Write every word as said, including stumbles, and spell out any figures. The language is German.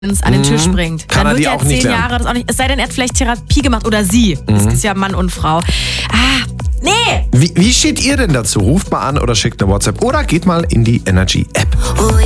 an den Tisch bringt. Kann dann er wird die er auch nicht zehn lernen. Jahre das auch nicht. Es sei denn, er hat vielleicht Therapie gemacht oder sie. Das ist ja Mann und Frau. Ah, nee! Wie, wie steht ihr denn dazu? Ruft mal an oder schickt eine WhatsApp oder geht mal in die Energy App.